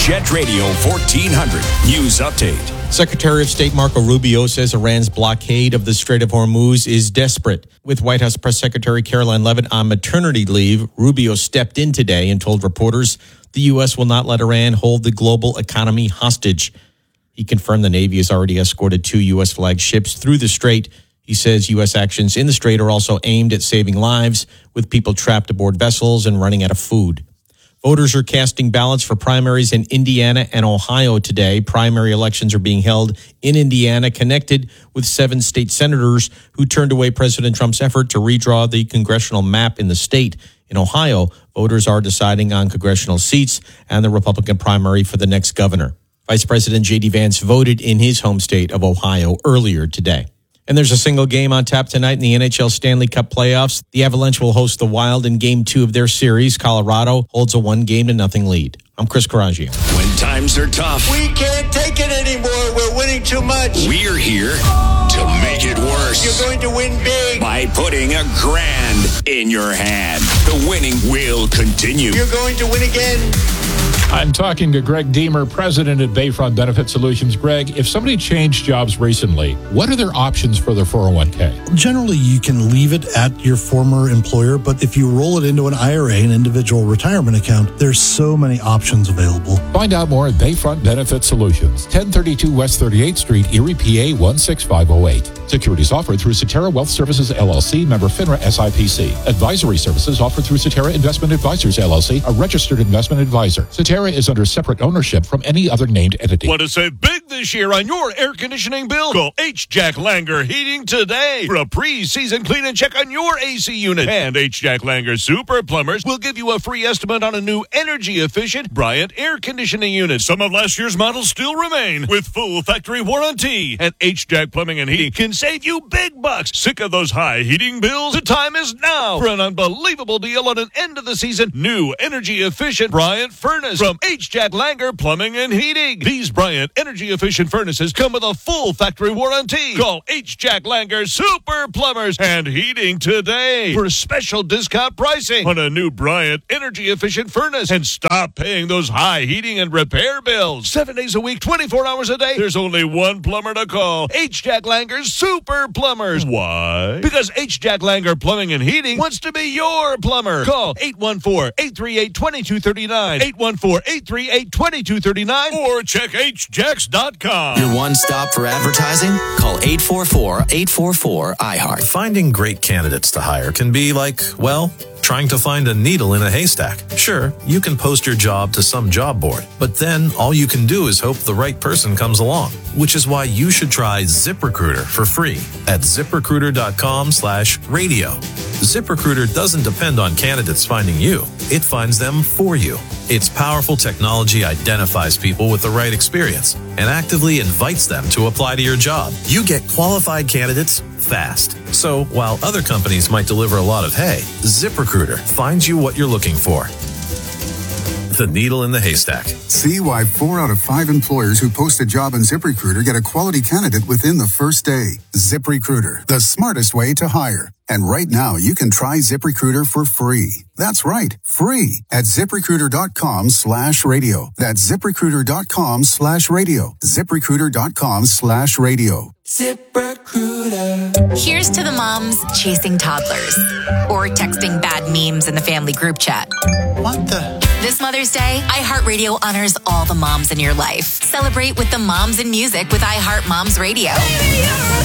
Jet Radio 1400 News Update. Secretary of State Marco Rubio says Iran's blockade of the Strait of Hormuz is desperate. With White House Press Secretary Caroline Leavitt on maternity leave, Rubio stepped in today and told reporters the U.S. will not let Iran hold the global economy hostage. He confirmed the Navy has already escorted 2 U.S. flagged ships through the strait. He says U.S. actions in the strait are also aimed at saving lives, with people trapped aboard vessels and running out of food. Voters are casting ballots for primaries in Indiana and Ohio today. Primary elections are being held in Indiana, connected with 7 state senators who turned away President Trump's effort to redraw the congressional map in the state. In Ohio, voters are deciding on congressional seats and the Republican primary for the next governor. Vice President J.D. Vance voted in his home state of Ohio earlier today. And there's a single game on tap tonight in the NHL Stanley Cup playoffs. The Avalanche will host the Wild in Game 2 of their series. Colorado holds a 1-0 lead. I'm Chris Coraggio. When times are tough, we can't take it anymore. We're winning too much. We're here to make it worse. You're going to win big. By putting $1,000 in your hand. The winning will continue. You're going to win again. I'm talking to Greg Deemer, president at Bayfront Benefit Solutions. Greg, if somebody changed jobs recently, what are their options for their 401k? Generally, you can leave it at your former employer, but if you roll it into an IRA, an individual retirement account, there's so many options available. Find out more at Bayfront Benefit Solutions, 1032 West 38th Street, Erie, PA 16508. Securities offered through Cetera Wealth Services, LLC, member FINRA SIPC. Advisory services offered through Cetera Investment Advisors, LLC, a registered investment advisor. Cetera is under separate ownership from any other named entity. Want to save big this year on your air conditioning bill? Call H. Jack Langer Heating today for a pre-season clean and check on your AC unit. And H. Jack Langer Super Plumbers will give you a free estimate on a new energy-efficient Bryant air conditioning unit. Some of last year's models still remain with full factory warranty. And H. Jack Plumbing and Heating can save you big bucks. Sick of those high heating bills? The time is now for an unbelievable deal on an end-of-the-season new energy-efficient Bryant furnace from H. Jack Langer Plumbing and Heating. These Bryant energy-efficient furnaces come with a full factory warranty. Call H. Jack Langer Super Plumbers and Heating today for special discount pricing on a new Bryant energy-efficient furnace, and stop paying those high heating and repair bills. 7 days a week, 24 hours a day. There's only one plumber to call. H. Jack Langer Super Plumbers. Why? Because H. Jack Langer Plumbing and Heating wants to be your plumber. Call 814-838-2239. 814-838-2239 or check hjacks.com. Your one-stop for advertising? Call 844-844-IHEART. Finding great candidates to hire can be like, well, trying to find a needle in a haystack. Sure, you can post your job to some job board, but then all you can do is hope the right person comes along, which is why you should try ZipRecruiter for free at ZipRecruiter.com/radio. ZipRecruiter doesn't depend on candidates finding you. It finds them for you. Its powerful technology identifies people with the right experience and actively invites them to apply to your job. You get qualified candidates fast. So while other companies might deliver a lot of hay, ZipRecruiter finds you what you're looking for. The needle in the haystack. See why 4 out of 5 employers who post a job on ZipRecruiter get a quality candidate within the first day. ZipRecruiter, the smartest way to hire. And right now, you can try ZipRecruiter for free. That's right, free at ZipRecruiter.com/radio. That's ZipRecruiter.com/radio. ZipRecruiter.com/radio. ZipRecruiter. Here's to the moms chasing toddlers or texting bad memes in the family group chat. What the? This Mother's Day, iHeartRadio honors all the moms in your life. Celebrate with the moms in music with iHeart Moms Radio.